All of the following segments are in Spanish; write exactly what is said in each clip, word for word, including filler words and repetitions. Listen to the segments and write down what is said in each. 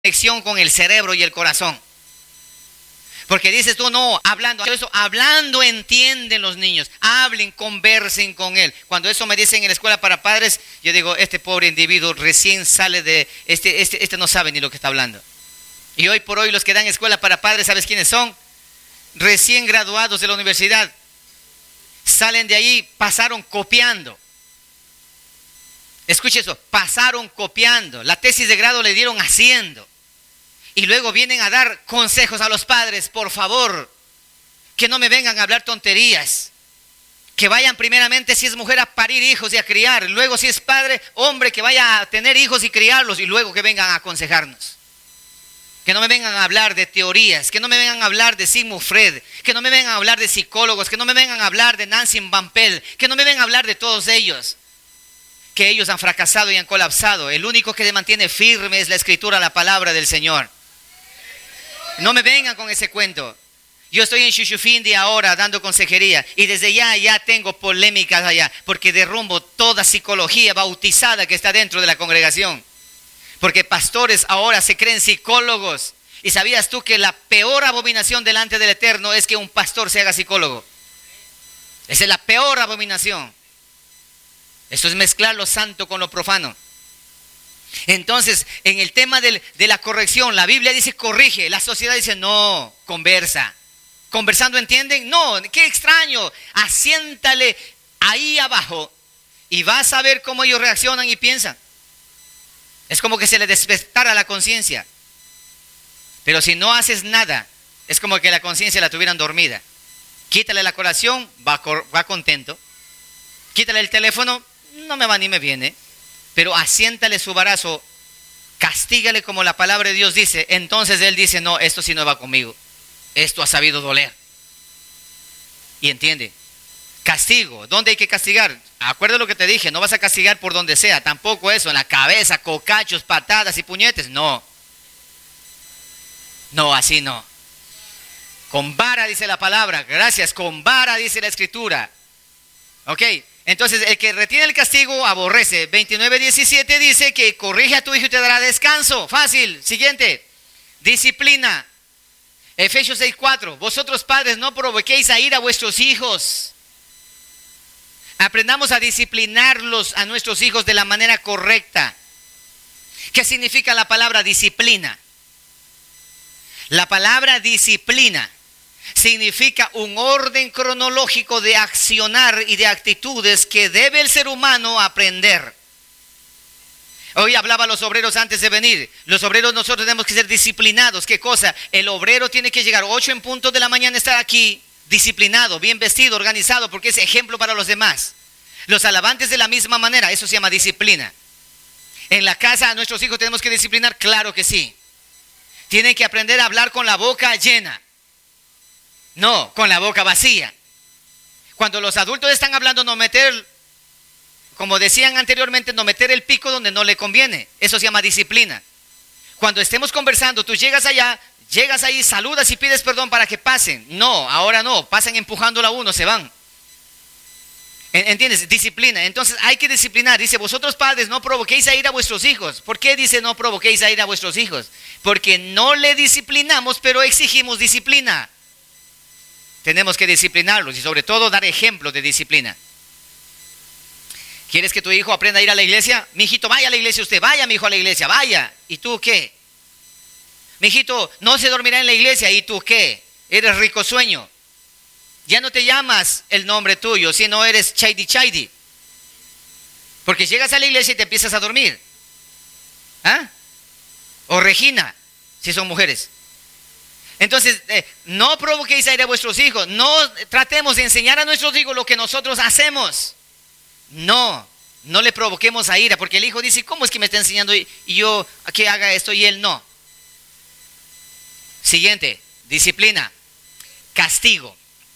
conexión con el cerebro y el corazón. Porque dices tú, no, hablando, eso, hablando entienden los niños, hablen, conversen con él. Cuando eso me dicen en la escuela para padres, yo digo, este pobre individuo recién sale de, este, este, este no sabe ni lo que está hablando. Y hoy por hoy los que dan escuela para padres, ¿sabes quiénes son? Recién graduados de la universidad. Salen de ahí, pasaron copiando. Escuche eso, pasaron copiando. La tesis de grado le dieron haciendo. Y luego vienen a dar consejos a los padres, por favor, que no me vengan a hablar tonterías. Que vayan primeramente, si es mujer, a parir hijos y a criar. Luego, si es padre, hombre, que vaya a tener hijos y criarlos. Y luego que vengan a aconsejarnos. Que no me vengan a hablar de teorías, que no me vengan a hablar de Sigmund Freud, que no me vengan a hablar de psicólogos, que no me vengan a hablar de Nancy Van Pelt, que no me vengan a hablar de todos ellos. Que ellos han fracasado y han colapsado. El único que se mantiene firme es la Escritura, la palabra del Señor. No me vengan con ese cuento. Yo estoy en Shushufindi ahora dando consejería y desde ya ya tengo polémicas allá porque derrumbo toda psicología bautizada que está dentro de la congregación. Porque pastores ahora se creen psicólogos. ¿Y sabías tú que la peor abominación delante del Eterno es que un pastor se haga psicólogo? Esa es la peor abominación. Esto es mezclar lo santo con lo profano. Entonces, en el tema del, de la corrección, la Biblia dice corrige, la sociedad dice no, conversa. ¿Conversando entienden? No, qué extraño. Asiéntale ahí abajo y vas a ver cómo ellos reaccionan y piensan. Es como que se le despertara la conciencia. Pero si no haces nada, es como que la conciencia la tuvieran dormida. Quítale la colación, va, va contento. Quítale el teléfono, no me va ni me viene. Pero asiéntale su barazo, castígale como la palabra de Dios dice. Entonces él dice, no, esto sí no va conmigo. Esto ha sabido doler. Y entiende, castigo, ¿dónde hay que castigar? Acuérdate lo que te dije, no vas a castigar por donde sea. Tampoco eso, en la cabeza, cocachos, patadas y puñetes, no. No, así no. Con vara dice la palabra, gracias, con vara dice la Escritura. Ok. Entonces, el que retiene el castigo aborrece. veintinueve diecisiete dice que corrige a tu hijo y te dará descanso. Fácil. Siguiente. Disciplina. Efesios seis cuatro. Vosotros padres no provoquéis a ira a vuestros hijos. Aprendamos a disciplinarlos a nuestros hijos de la manera correcta. ¿Qué significa la palabra disciplina? La palabra disciplina significa un orden cronológico de accionar y de actitudes que debe el ser humano aprender. Hoy hablaba a los obreros antes de venir. Los obreros nosotros tenemos que ser disciplinados. ¿Qué cosa? El obrero tiene que llegar ocho en punto de la mañana, estar aquí disciplinado, bien vestido, organizado, porque es ejemplo para los demás. Los alabantes de la misma manera, eso se llama disciplina. En la casa a nuestros hijos tenemos que disciplinar, claro que sí. Tienen que aprender a hablar con la boca llena. No, con la boca vacía. Cuando los adultos están hablando, no meter, como decían anteriormente, no meter el pico donde no le conviene. Eso se llama disciplina. Cuando estemos conversando, tú llegas allá, llegas ahí, saludas y pides perdón para que pasen. No, ahora no, pasan empujándola a uno, se van. ¿Entiendes? Disciplina. Entonces hay que disciplinar. Dice, vosotros padres no provoquéis a ir a vuestros hijos. ¿Por qué dice no provoquéis a ir a vuestros hijos? Porque no le disciplinamos, pero exigimos disciplina. Tenemos que disciplinarlos y sobre todo dar ejemplo de disciplina. ¿Quieres que tu hijo aprenda a ir a la iglesia? Mi hijito, vaya a la iglesia usted, vaya mi hijo a la iglesia, vaya. ¿Y tú qué? Mi hijito, no se dormirá en la iglesia, ¿y tú qué? Eres rico sueño. Ya no te llamas el nombre tuyo, sino eres Chaidi Chaidi. Porque llegas a la iglesia y te empiezas a dormir. ¿Ah? O Regina, si son mujeres. Entonces, eh, no provoquéis a ir a vuestros hijos. No tratemos de enseñar a nuestros hijos lo que nosotros hacemos. No, no le provoquemos a ira. Porque el hijo dice, ¿cómo es que me está enseñando y yo que haga esto y él no? Siguiente, disciplina. Castigo.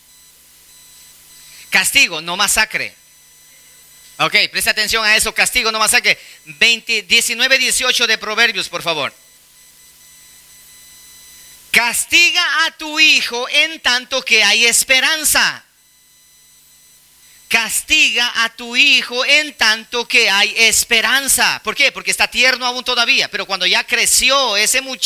Castigo, no masacre. Ok, presta atención a eso. Castigo, no masacre. diecinueve dieciocho de Proverbios, por favor. Castiga a tu hijo en tanto que hay esperanza. castiga a tu hijo en tanto que hay esperanza. ¿Por qué? Porque está tierno aún todavía, pero cuando ya creció ese muchacho,